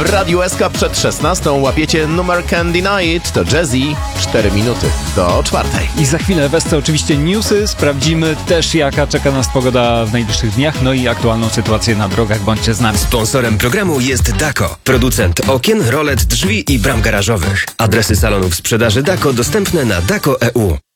W Radiu SK przed 16 łapiecie numer Can't Deny It, to Jazzy, 4 minuty do 4. I za chwilę wesprze oczywiście newsy, sprawdzimy też jaka czeka nas pogoda w najbliższych dniach, no i aktualną sytuację na drogach, bądźcie z nami. Sponsorem programu jest Dako, producent okien, rolet, drzwi i bram garażowych. Adresy salonów sprzedaży Dako dostępne na dako.eu.